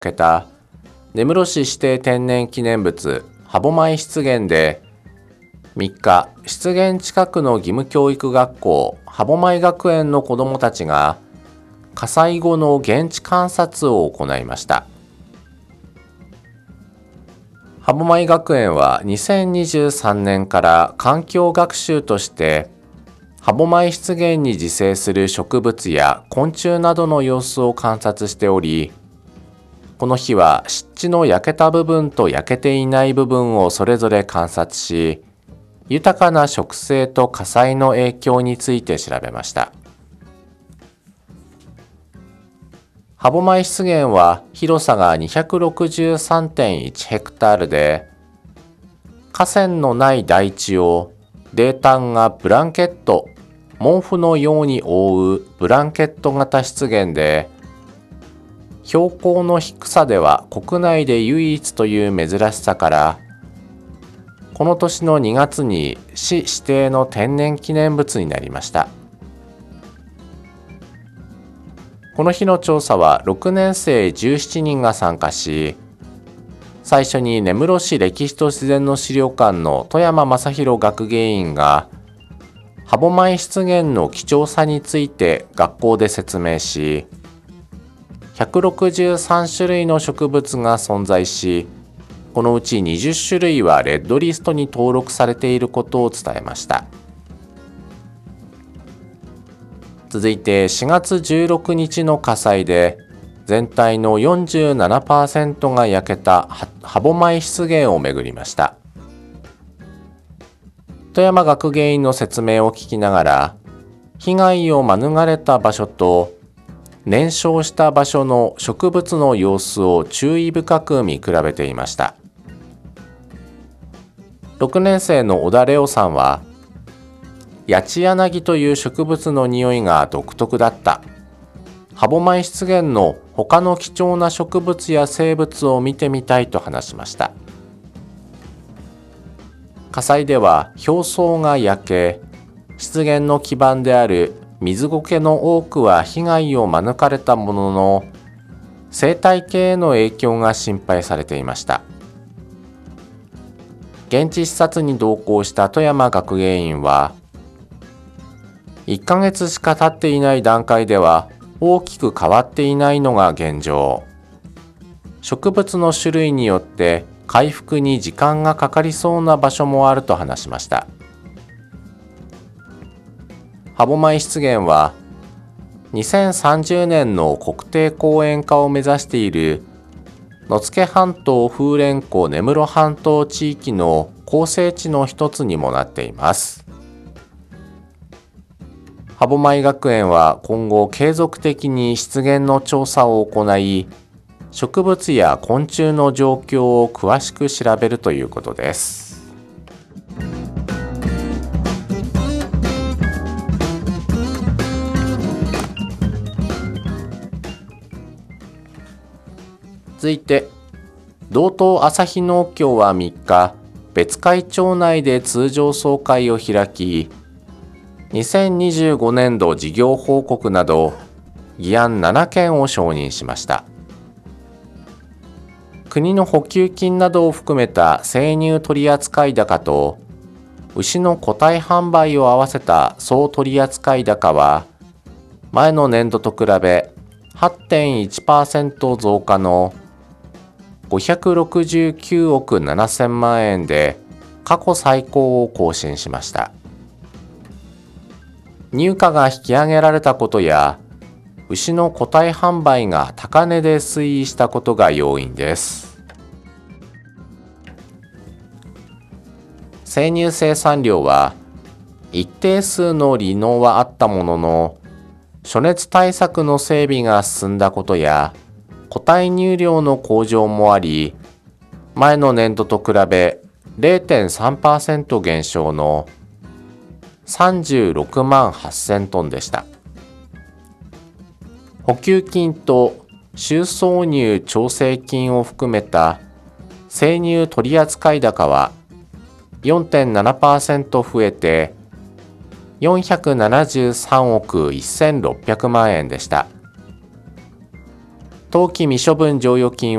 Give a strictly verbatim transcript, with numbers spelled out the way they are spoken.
けた根室市指定天然記念物歯舞湿原でみっか、湿原近くの義務教育学校歯舞学園の子どもたちが火災後の現地観察を行いました。歯舞学園はにせんにじゅうさんねんから環境学習として歯舞湿原に自生する植物や昆虫などの様子を観察しており、この日は湿地の焼けた部分と焼けていない部分をそれぞれ観察し、豊かな植生と火災の影響について調べました。歯舞湿原は広さが にひゃくろくじゅうさんてんいち ヘクタールで、河川のない台地を泥炭がブランケット、毛布のように覆うブランケット型湿原で、標高の低さでは国内で唯一という珍しさから、この年のにがつに市指定の天然記念物になりました。この日の調査はろくねんせいじゅうななにんが参加し、最初に根室市歴史と自然の資料館の富山正弘学芸員が歯舞湿原の貴重さについて学校で説明し、ひゃくろくじゅうさんしゅるいの植物が存在し、このうちにじゅっしゅるいはレッドリストに登録されていることを伝えました。続いてしがつじゅうろくにちの火災で全体の よんじゅうななパーセント が焼けた歯舞湿原をめぐりました。富山学芸員の説明を聞きながら、被害を免れた場所と燃焼した場所の植物の様子を注意深く見比べていました。ろくねんせいの小田レオさんは、ヤチヤナギという植物の匂いが独特だった。歯舞湿原の他の貴重な植物や生物を見てみたいと話しました。火災では表層が焼け、湿原の基盤である水苔の多くは被害を免れたものの、生態系への影響が心配されていました。現地視察に同行した富山学芸員は、いっかげつしか経っていない段階では大きく変わっていないのが現状。植物の種類によって回復に時間がかかりそうな場所もあると話しました。歯舞湿原はにせんさんじゅうねんの国定公園化を目指している野付半島風蓮湖根室半島地域の構成地の一つにもなっています。歯舞学園は今後継続的に湿原の調査を行い、植物や昆虫の状況を詳しく調べるということです。続いて、道東朝日農協はみっか、別海町内で通常総会を開き、にせんにじゅうごねんど事業報告など議案ななけんを承認しました。国の補給金などを含めた生乳取扱高と牛の個体販売を合わせた総取扱高は前の年度と比べ はちてんいちパーセント 増加のごひゃくろくじゅうきゅうおくななせんまんえんで過去最高を更新しました。入荷が引き上げられたことや牛の個体販売が高値で推移したことが要因です。生乳生産量は一定数の離農はあったものの、暑熱対策の整備が進んだことや個体乳量の向上もあり、前の年度と比べ れいてんさんパーセント 減少のさんじゅうろくまんはっせんトンでした。補給金と収挿乳調整金を含めた生乳取扱高は よんてんななパーセント 増えてよんひゃくななじゅうさんおくせんろっぴゃくまんえんでした。 当期未処分剰余金